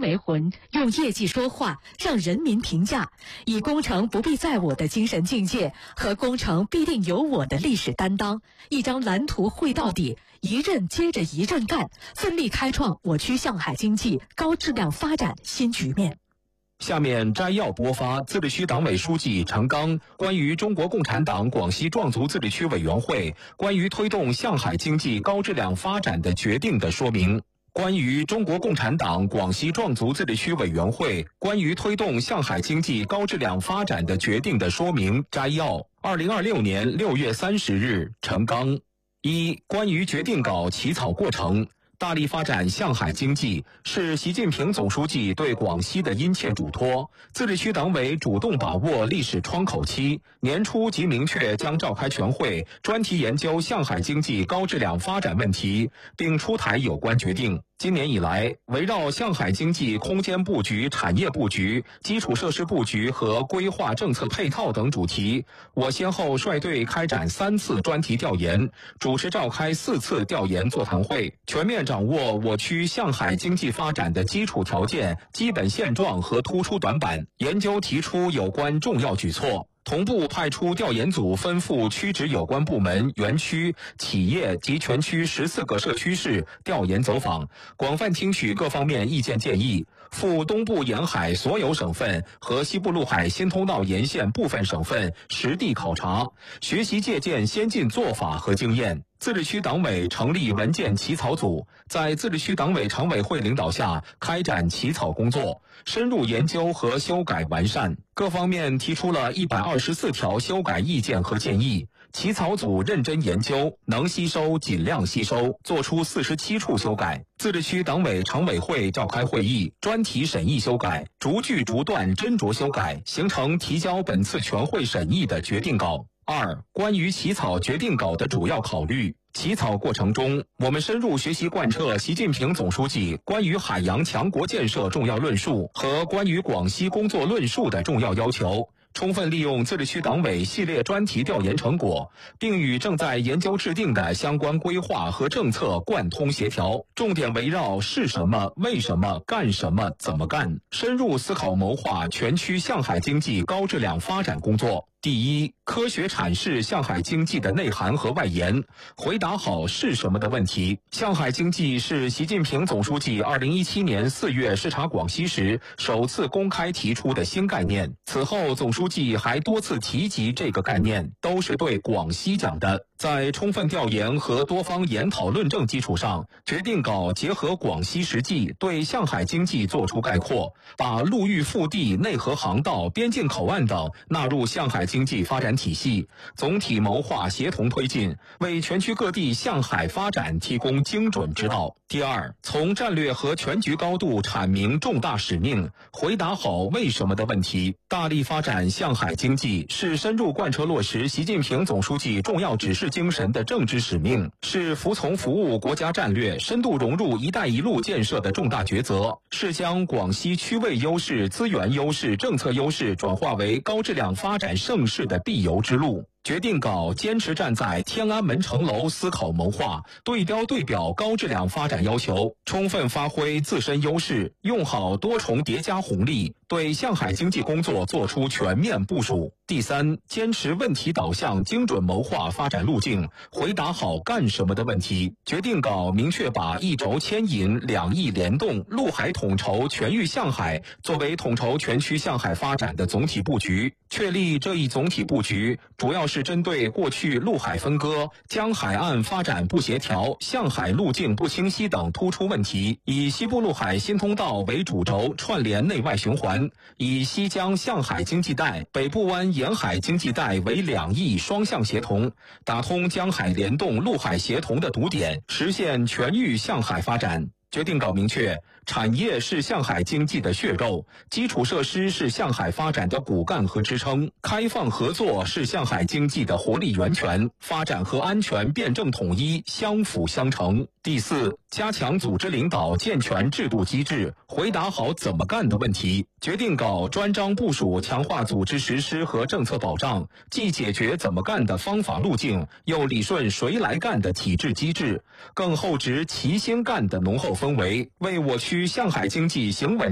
没魂，用业绩说话，让人民评价。以工程不必在我的精神境界，和工程必定有我的历史担当。一张蓝图绘到底，一任接着一任干，奋力开创我区向海经济高质量发展新局面。 下面摘要播发自治区党委书记陈刚关于中国共产党广西壮族自治区委员会关于推动向海经济高质量发展的决定的说明。关于中国共产党广西壮族自治区委员会关于推动向海经济高质量发展的决定的说明摘要。2026年6月30日，陈刚。1、关于决定稿起草过程。大力发展向海经济是习近平总书记对广西的殷切嘱托。自治区党委主动把握历史窗口期，年初即明确将召开全会，专题研究向海经济高质量发展问题，并出台有关决定。今年以来，围绕向海经济空间布局、产业布局、基础设施布局和规划政策配套等主题，我先后率队开展3次专题调研，主持召开4次调研座谈会，全面掌握我区向海经济发展的基础条件、基本现状和突出短板，研究提出有关重要举措。同步派出调研组分赴区直有关部门、园区、企业及全区14个社区市调研走访，广泛听取各方面意见建议，赴东部沿海所有省份和西部陆海新通道沿线部分省份实地考察，学习借鉴先进做法和经验。自治区党委成立文件起草组，在自治区党委常委会领导下开展起草工作，深入研究和修改完善。各方面提出了124条修改意见和建议，起草组认真研究，能吸收尽量吸收，作出47处修改。自治区党委常委会召开会议，专题审议修改，逐句逐段斟酌修改，形成提交本次全会审议的决定稿。2、关于起草决定稿的主要考虑。起草过程中，我们深入学习贯彻习近平总书记关于海洋强国建设重要论述和关于广西工作论述的重要要求，充分利用自治区党委系列专题调研成果，并与正在研究制定的相关规划和政策贯通协调，重点围绕是什么、为什么、干什么、怎么干，深入思考谋划全区向海经济高质量发展工作。第一，科学阐释向海经济的内涵和外延，回答好是什么的问题。向海经济是习近平总书记2017年4月视察广西时首次公开提出的新概念，此后总书记还多次提及这个概念，都是对广西讲的。在充分调研和多方研讨论证基础上，决定稿结合广西实际，对向海经济作出概括，把陆域腹地、内河航道、边境口岸等纳入向海经济发展体系，总体谋划协同推进，为全区各地向海发展提供精准指导。第二，从战略和全局高度阐明重大使命，回答好为什么的问题。大力发展向海经济是深入贯彻落实习近平总书记重要指示精神的政治使命，是服从服务国家战略、深度融入“一带一路”建设的重大抉择，是将广西区位优势、资源优势、政策优势转化为高质量发展盛世的必由之路。决定稿坚持站在天安门城楼思考谋划，对标对表高质量发展要求，充分发挥自身优势，用好多重叠加红利，对向海经济工作作出全面部署。第三，坚持问题导向，精准谋划发展路径，回答好干什么的问题。决定稿明确把一轴牵引、两翼联动、陆海统筹、全域向海作为统筹全区向海发展的总体布局，确立这一总体布局主要是针对过去陆海分割、江海岸发展不协调、向海路径不清晰等突出问题，以西部陆海新通道为主轴串联内外循环，以西江向海经济带、北部湾沿海经济带为两翼双向协同，打通江海联动、陆海协同的堵点，实现全域向海发展。决定稿明确，产业是向海经济的血肉，基础设施是向海发展的骨干和支撑，开放合作是向海经济的活力源泉，发展和安全辩证统一相辅相成。第四，加强组织领导，健全制度机制，回答好怎么干的问题。决定稿专章部署强化组织实施和政策保障，既解决怎么干的方法路径，又理顺谁来干的体制机制，更厚植齐心干的浓厚氛围，为我区向海经济行稳